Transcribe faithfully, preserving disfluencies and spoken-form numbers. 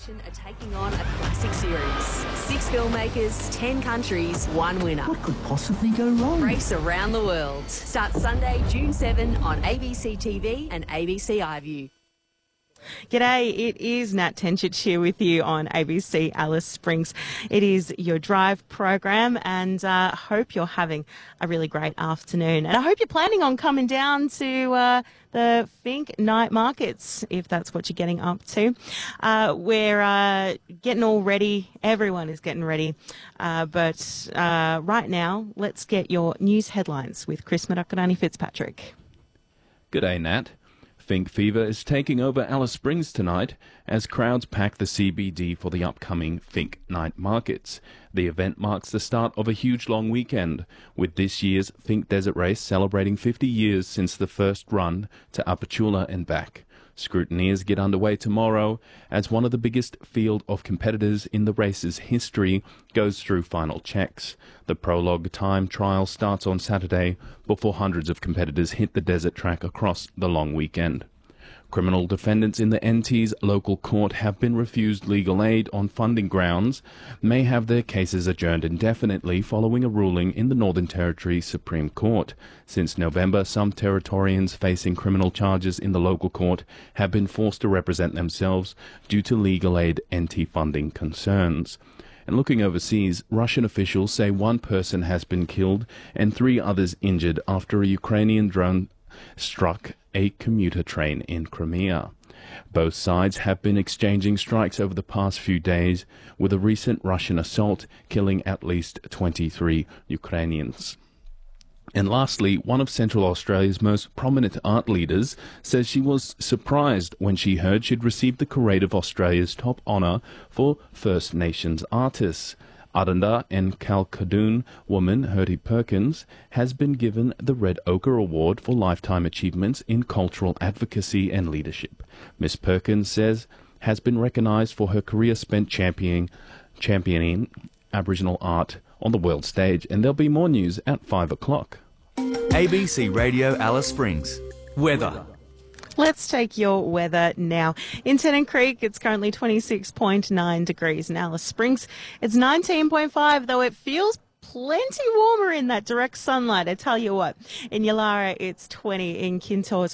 Nation are taking on a classic series. Six filmmakers, ten countries, one winner. What could possibly go wrong? Race around the world. Starts Sunday, June seventh on A B C T V and A B C iView. G'day, it is Nat Tenchich here with you on A B C Alice Springs. It is your drive program, and I uh, hope you're having a really great afternoon. And I hope you're planning on coming down to uh, the Finke night markets, if that's what you're getting up to. Uh, we're uh, getting all ready. Everyone is getting ready. Uh, but uh, right now, let's get your news headlines with Chris Madakarani Fitzpatrick. G'day, Nat. Finke fever is taking over Alice Springs tonight as crowds pack the C B D for the upcoming Finke Night Markets. The event marks the start of a huge long weekend, with this year's Finke Desert Race celebrating fifty years since the first run to Apachula and back. Scrutineers get underway tomorrow as one of the biggest field of competitors in the race's history goes through final checks. The prologue time trial starts on Saturday before hundreds of competitors hit the desert track across the long weekend. Criminal defendants in the N T's local court have been refused legal aid on funding grounds, may have their cases adjourned indefinitely following a ruling in the Northern Territory Supreme Court. Since November, some Territorians facing criminal charges in the local court have been forced to represent themselves due to legal aid N T funding concerns. And looking overseas, Russian officials say one person has been killed and three others injured after a Ukrainian drone struck a commuter train in Crimea. Both sides have been exchanging strikes over the past few days, with a recent Russian assault killing at least twenty-three Ukrainians. And lastly, one of Central Australia's most prominent art leaders says she was surprised when she heard she'd received the Parade of Australia's top honour for First Nations artists. Aranda and Kalkadoon woman Hirty Perkins has been given the Red Ochre Award for Lifetime Achievements in Cultural Advocacy and Leadership. Miss Perkins says has been recognised for her career spent championing, championing Aboriginal art on the world stage, and there'll be more news at five o'clock. A B C Radio Alice Springs. Weather. Let's take your weather now. In Tennant Creek, it's currently twenty-six point nine degrees. In Alice Springs, it's nineteen point five, though it feels plenty warmer in that direct sunlight. I tell you what, in Yalara, it's twenty. In Kintor,